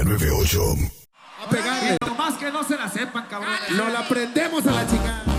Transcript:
98. A pegarle. Nomás que no se la sepan, cabrón. Nos la prendemos a la chica.